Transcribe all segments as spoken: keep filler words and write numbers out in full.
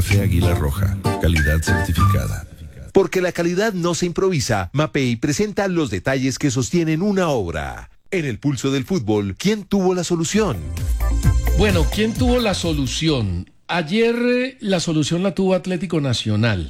Café Águila Roja, calidad certificada. Porque la calidad no se improvisa, Mapei presenta los detalles que sostienen una obra. En el pulso del fútbol, ¿quién tuvo la solución? Bueno, ¿quién tuvo la solución? Ayer eh, la solución la tuvo Atlético Nacional.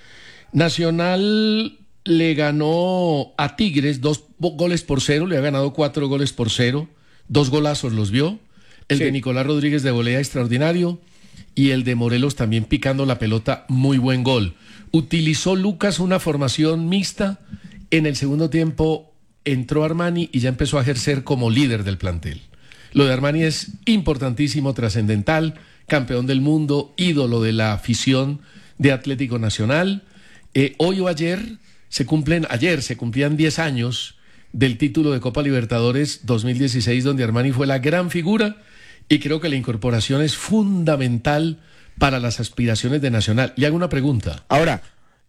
Nacional le ganó a Tigres dos goles por cero, le ha ganado cuatro goles por cero, dos golazos los vio, el sí. de Nicolás Rodríguez de volea extraordinario y el de Morelos también picando la pelota, muy buen gol. Utilizó Lucas una formación mixta, en el segundo tiempo entró Armani y ya empezó a ejercer como líder del plantel. Lo de Armani es importantísimo, trascendental, campeón del mundo, ídolo de la afición de Atlético Nacional. Eh, hoy o ayer se cumplen, ayer se cumplían diez años del título de Copa Libertadores dos mil dieciséis, donde Armani fue la gran figura, y creo que la incorporación es fundamental para las aspiraciones de Nacional. Le hago una pregunta. Ahora,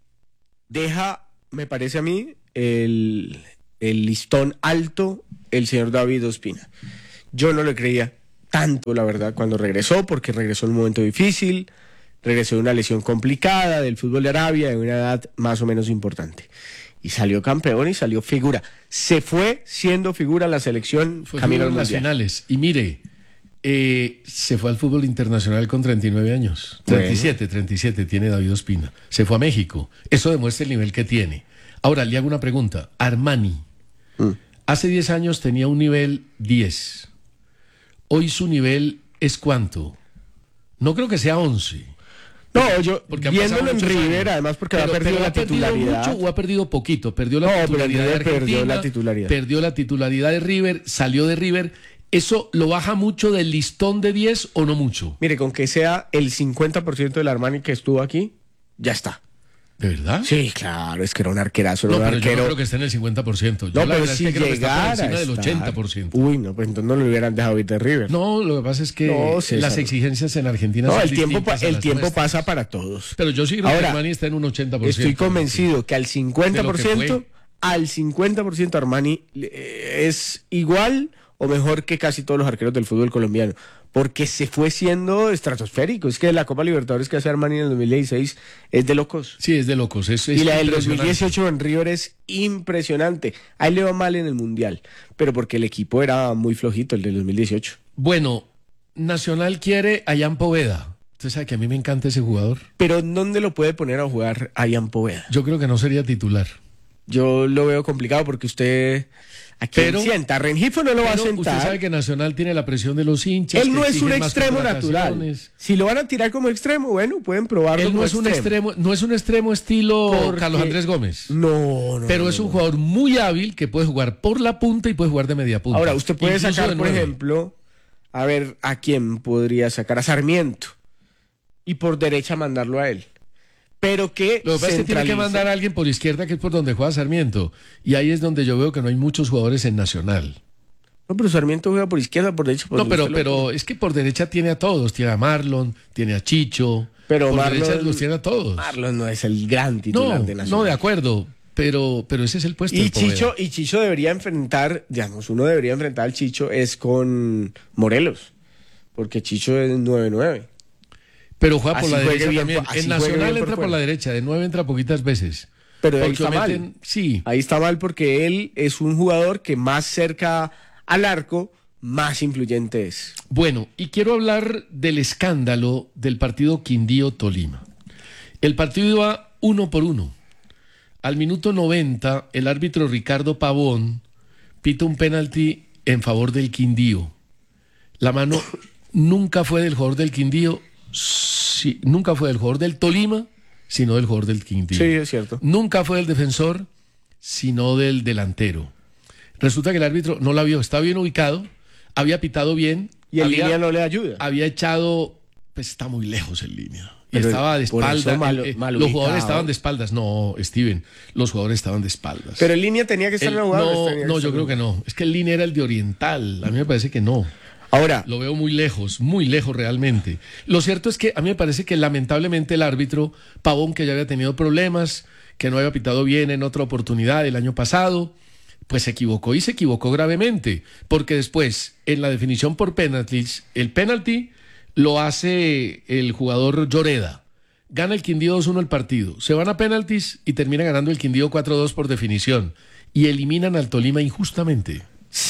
deja, me parece a mí, el, el listón alto el señor David Ospina. Yo no le creía tanto, la verdad, cuando regresó, porque regresó en un momento difícil, regresó de una lesión complicada del fútbol de Arabia, de una edad más o menos importante. Y salió campeón y salió figura. Se fue siendo figura en la selección fue camino en las finales. Y mire, eh, se fue al fútbol internacional con treinta y nueve años. treinta y siete, bueno. treinta y siete tiene David Ospina. Se fue a México. Eso demuestra el nivel que tiene. Ahora, le hago una pregunta. Armani, mm. hace diez años tenía un nivel diez. Hoy su nivel es ¿cuánto? No creo que sea once. No, yo porque viéndolo en River, años. Además porque pero, ha perdido la titularidad. Mucho o ha perdido poquito, perdió la no, titularidad de Argentina, perdió la titularidad. Perdió la titularidad de River, salió de River. ¿Eso lo baja mucho del listón de diez o no mucho? Mire, con que sea el cincuenta por ciento del Armani que estuvo aquí, ya está. ¿De verdad? Sí, claro, es que era un arquerazo. Era no, un pero arquero... yo no creo que esté en el cincuenta por ciento. Yo no, la pero verdad si es que llegara creo que está por encima del ochenta por ciento. Uy, no, pues entonces no lo hubieran dejado ir de River. No, lo que pasa es que no, sí, las exigencias en Argentina no, son el tiempo pa el tiempo nuestras. pasa para todos. Pero yo sí creo Ahora, que Armani está en un ochenta por ciento. Estoy convencido que al cincuenta por ciento, al cincuenta por ciento Armani es igual o mejor que casi todos los arqueros del fútbol colombiano. Porque se fue siendo estratosférico. Es que la Copa Libertadores que hace Armani en el dos mil dieciséis es de locos. Sí, es de locos. Es, es y la del dos mil dieciocho en River es impresionante. Ahí le va mal en el Mundial, pero porque el equipo era muy flojito, el del dos mil dieciocho. Bueno, Nacional quiere a Ian Poveda. Usted sabe que a mí me encanta ese jugador. Pero ¿dónde lo puede poner a jugar a Ian Poveda? Yo creo que no sería titular. Yo lo veo complicado porque usted... ¿A quién pero, sienta? A Rengifo no lo va a sentar. Usted sabe que Nacional tiene la presión de los hinchas. Él no es un extremo natural. Si lo van a tirar como extremo, bueno, pueden probarlo. Él no como es un extremo, no es un extremo estilo Porque... Carlos Andrés Gómez. No, no. Pero no, es un no. jugador muy hábil que puede jugar por la punta y puede jugar de media punta. Ahora, usted puede Incluso sacar, por ejemplo, a ver, ¿a quién podría sacar? A Sarmiento. Y por derecha mandarlo a él. Pero que lo que pasa es que tiene que mandar a alguien por izquierda, que es por donde juega Sarmiento, y ahí es donde yo veo que no hay muchos jugadores en Nacional. No, pero Sarmiento juega por izquierda, por derecha. Por no, pero, pero es que por derecha tiene a todos, tiene a Marlon, tiene a Chicho, pero por Marlon, derecha los tiene a todos. Marlon no es el gran titular no, de Nacional. No, de acuerdo, pero, pero ese es el puesto. Y Chicho, y Chicho debería enfrentar, digamos, uno debería enfrentar al Chicho es con Morelos, porque Chicho es nueve nueve. Pero juega por así la derecha bien, también. En Nacional entra por, por la derecha, de nueve entra poquitas veces. Pero ahí está meten, mal. Sí. Ahí está mal porque él es un jugador que más cerca al arco, más influyente es. Bueno, y quiero hablar del escándalo del partido Quindío-Tolima. El partido iba uno por uno. Al minuto noventa, el árbitro Ricardo Pavón pita un penalti en favor del Quindío. La mano nunca fue del jugador del Quindío, sí, nunca fue del jugador del Tolima, sino del jugador del Quindío. Sí, es cierto. Nunca fue del defensor, sino del delantero. Resulta que el árbitro no la vio, estaba bien ubicado, había pitado bien. Y en había, línea no le ayuda. Había echado, pues está muy lejos en línea. Y Pero estaba de espaldas. Mal, eh, mal los jugadores estaban de espaldas. No, Steven, los jugadores estaban de espaldas. Pero en línea tenía que estar el, la jugada. No, no yo creo que no. Es que el línea era el de Oriental. A mí me parece que no. Ahora. Lo veo muy lejos, muy lejos realmente. Lo cierto es que a mí me parece que lamentablemente el árbitro, Pavón, que ya había tenido problemas, que no había pitado bien en otra oportunidad el año pasado, pues se equivocó y se equivocó gravemente. Porque después, en la definición por penaltis, el penalti lo hace el jugador Lloreda. gana el Quindío dos uno el partido, se van a penaltis y termina ganando el Quindío cuatro dos por definición y eliminan al Tolima injustamente.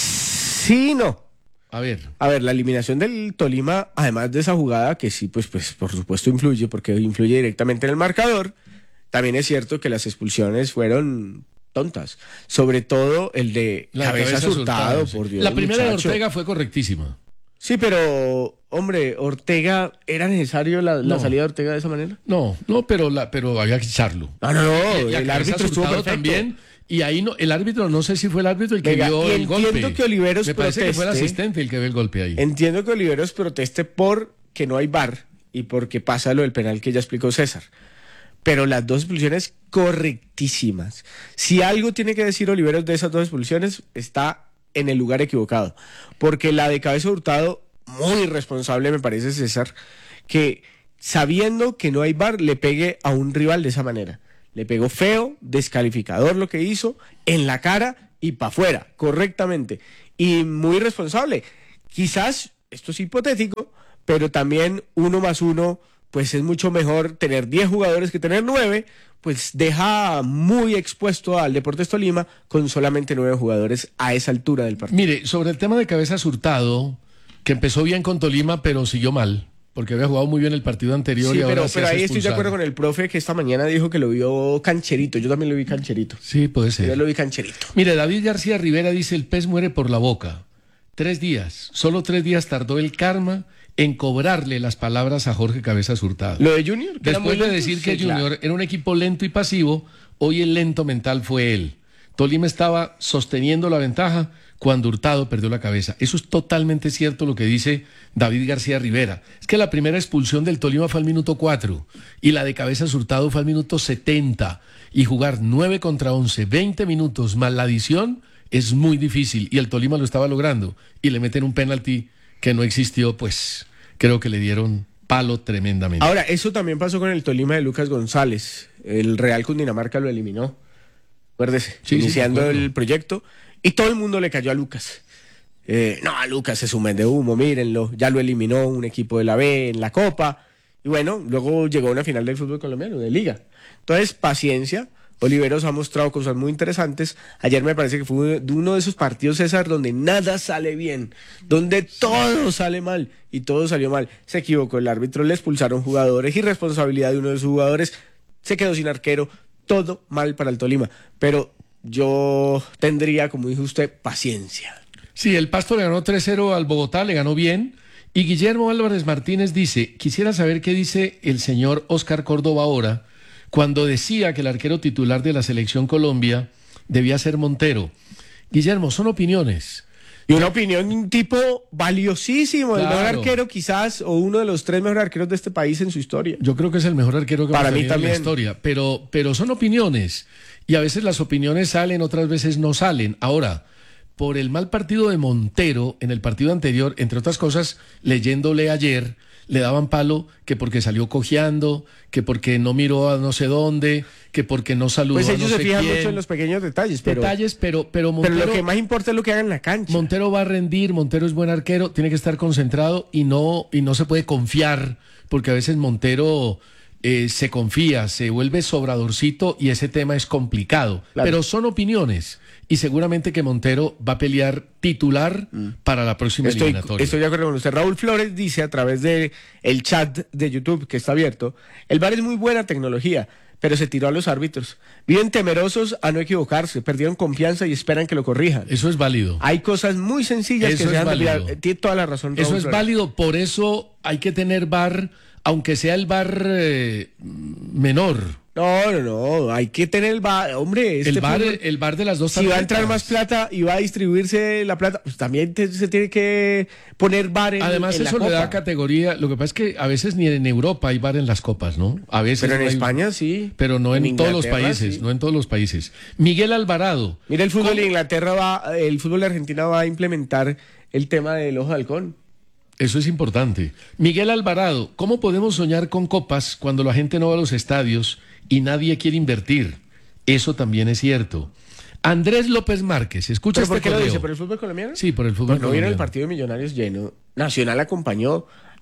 Sí, no. A ver. A ver, la eliminación del Tolima, además de esa jugada, que sí, pues, pues por supuesto influye, porque influye directamente en el marcador, también es cierto que las expulsiones fueron tontas. Sobre todo el de La Cabeza, Cabeza Hurtado, sí. por Dios. La primera muchacho. de Ortega fue correctísima. Sí, pero, hombre, Ortega, ¿era necesario la, la No. salida de Ortega de esa manera? No, no, pero, la, pero había que echarlo. No, no, no, Y a el Cabeza árbitro estuvo Hurtado perfecto. también. Y ahí no, el árbitro, no sé si fue el árbitro el que Venga, vio y el golpe. entiendo que Oliveros Me parece que fue el proteste. asistente el que ve el golpe ahí. Entiendo que Oliveros proteste porque no hay V A R y porque pasa lo del penal que ya explicó César. Pero las dos expulsiones correctísimas. Si algo tiene que decir Oliveros de esas dos expulsiones, está en el lugar equivocado. Porque la de Cabeza Hurtado, muy irresponsable me parece, César, que sabiendo que no hay V A R, le pegue a un rival de esa manera. Le pegó feo, descalificador lo que hizo, en la cara y para afuera, correctamente. Y muy irresponsable. Quizás, esto es hipotético, pero también uno más uno, pues es mucho mejor tener diez jugadores que tener nueve, pues deja muy expuesto al Deportes Tolima con solamente nueve jugadores a esa altura del partido. Mire, sobre el tema de Cabezas Hurtado, que empezó bien con Tolima, pero siguió mal, porque había jugado muy bien el partido anterior Sí, y ahora pero, se pero hace ahí estoy de expulsar. acuerdo con el profe que esta mañana dijo que lo vio cancherito. Yo también lo vi cancherito. Sí, puede Yo ser. lo vi cancherito. Mire, David García Rivera dice, el pez muere por la boca. Tres días, solo tres días tardó el karma en cobrarle las palabras a Jorge Cabezas Hurtado. Lo de Junior. que era muy Después de lento, decir que sí, claro. Junior era un equipo lento y pasivo, hoy el lento mental fue él. Tolima estaba sosteniendo la ventaja cuando Hurtado perdió la cabeza. Eso es totalmente cierto lo que dice David García Rivera. Es que la primera expulsión del Tolima fue al minuto cuatro y la de Cabezas Hurtado fue al minuto setenta. Y jugar nueve contra once, veinte minutos más la adición es muy difícil y el Tolima lo estaba logrando. Y le meten un penalti que no existió, pues creo que le dieron palo tremendamente. Ahora, eso también pasó con el Tolima de Lucas González. El Real Cundinamarca lo eliminó. Acuérdese, Sí, sí, iniciando me acuerdo. el proyecto. Y todo el mundo le cayó a Lucas. Eh, no, a Lucas es un men de humo, mírenlo. Ya lo eliminó un equipo de la B en la Copa. Y bueno, luego llegó a una final del fútbol colombiano, de Liga. Entonces, paciencia. Oliveros ha mostrado cosas muy interesantes. Ayer me parece que fue de uno de esos partidos, César, donde nada sale bien, donde todo sale mal y todo salió mal. Se equivocó el árbitro, le expulsaron jugadores, irresponsabilidad de uno de sus jugadores, se quedó sin arquero, todo mal para el Tolima. Pero yo tendría, como dijo usted, paciencia. Sí, el Pasto le ganó tres cero al Bogotá, le ganó bien. Y Guillermo Álvarez Martínez dice, quisiera saber qué dice el señor Óscar Córdoba ahora, cuando decía que el arquero titular de la Selección Colombia debía ser Montero. Guillermo, son opiniones. Y una opinión de un tipo valiosísimo, el Claro. mejor arquero quizás, o uno de los tres mejores arqueros de este país en su historia. Yo creo que es el mejor arquero que Para hemos mí tenido en la también. historia, pero, pero son opiniones. Y a veces las opiniones salen, otras veces no salen. Ahora, por el mal partido de Montero en el partido anterior, entre otras cosas, leyéndole ayer, le daban palo que porque salió cojeando, que porque no miró a no sé dónde, que porque no saludó Pues a ellos no se sé fijan quién. mucho en los pequeños detalles, pero, Detalles, pero, pero Montero... pero lo que más importa es lo que hagan en la cancha. Montero va a rendir, Montero es buen arquero, tiene que estar concentrado y no, y no se puede confiar, porque a veces Montero eh, se confía, se vuelve sobradorcito y ese tema es complicado. Claro. Pero son opiniones y seguramente que Montero va a pelear titular para la próxima Estoy, eliminatoria. estoy de acuerdo con usted. Raúl Flores dice a través de el chat de YouTube que está abierto, el V A R es muy buena tecnología, pero se tiró a los árbitros. Viven temerosos a no equivocarse, perdieron confianza y esperan que lo corrijan. Eso es válido. Hay cosas muy sencillas Eso que es se dejan de válido. olvidar. Eh, Tiene toda la razón, Raúl Eso es Flores. válido, por eso hay que tener V A R, aunque sea el V A R eh, menor. No, no, no, hay que tener el V A R. Hombre, este El V A R, fútbol- el V A R de las dos si va a entrar tarjetas. más plata y va a distribuirse la plata, pues también te- se tiene que poner V A R en, Además, en la eso le da Copa. categoría. Lo que pasa es que a veces ni en Europa hay V A R en las copas, ¿no? A veces Pero en no hay- España sí. pero no en, todos los Inglaterra, países, sí. no en todos los países. Miguel Alvarado. Mira, el fútbol ¿Cómo? de Inglaterra va, el fútbol de Argentina va a implementar el tema del ojo de halcón. Eso es importante. Miguel Alvarado, ¿cómo podemos soñar con copas cuando la gente no va a los estadios y nadie quiere invertir? Eso también es cierto. Andrés López Márquez, escucha ¿Pero este por qué lo correo. dice? ¿Por el fútbol colombiano? Sí, por el fútbol Pues no vieron el colombiano. partido de Millonarios lleno. Nacional acompañó.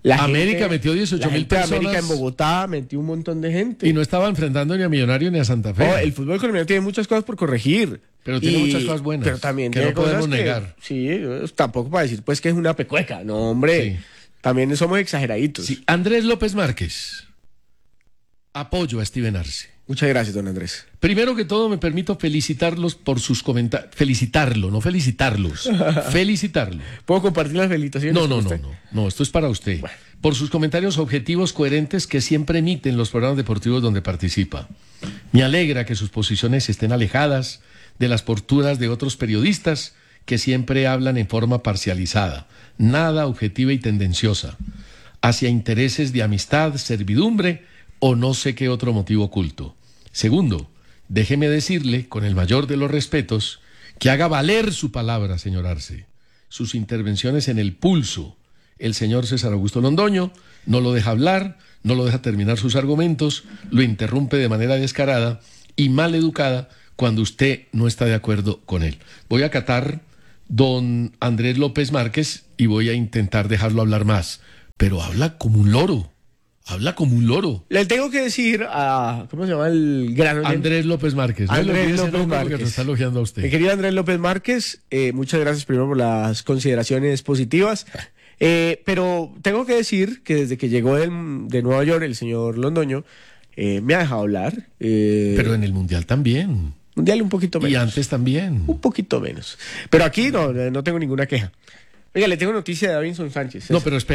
La América gente, metió dieciocho mil personas. América en personas. Bogotá metió un montón de gente. Y no estaba enfrentando ni a Millonarios ni a Santa Fe. Oh, el fútbol colombiano tiene muchas cosas por corregir. Pero tiene Y- muchas cosas buenas. Pero también que tiene no podemos cosas que- negar. Sí, tampoco para decir pues que es una pecueca. No, hombre. Sí. También somos exageraditos. Sí, Andrés López Márquez. Apoyo a Steven Arce. Muchas gracias, don Andrés. Primero que todo, me permito felicitarlos por sus comentarios. Felicitarlo, no felicitarlos. Felicitarlo. ¿Puedo compartir las felicitaciones? No, con no, no, usted? no. No, esto es para usted. Por sus comentarios objetivos, coherentes, que siempre emiten los programas deportivos donde participa. Me alegra que sus posiciones estén alejadas de las posturas de otros periodistas que siempre hablan en forma parcializada, nada objetiva y tendenciosa, hacia intereses de amistad, servidumbre o no sé qué otro motivo oculto. Segundo, déjeme decirle, con el mayor de los respetos, que haga valer su palabra, señor Arce. Sus intervenciones en el pulso. El señor César Augusto Londoño no lo deja hablar, no lo deja terminar sus argumentos, lo interrumpe de manera descarada y mal educada cuando usted no está de acuerdo con él. Voy a acatar don Andrés López Márquez y voy a intentar dejarlo hablar más, pero habla como un loro, habla como un loro. Le tengo que decir a... ¿Cómo se llama el gran oyente? Andrés López Márquez. Andrés no le olvide ese López nombre porque Márquez. lo está elogiando a Mi usted. querido Andrés López Márquez, eh, muchas gracias primero por las consideraciones positivas. Eh, pero tengo que decir que desde que llegó del- de Nueva York el señor Londoño, eh, me ha dejado hablar. Eh, Pero en el Mundial también. Mundial un poquito menos. Y antes también. Un poquito menos. Pero aquí no, no tengo ninguna queja. Oiga, le tengo noticia de Davinson Sánchez. No, pero espera.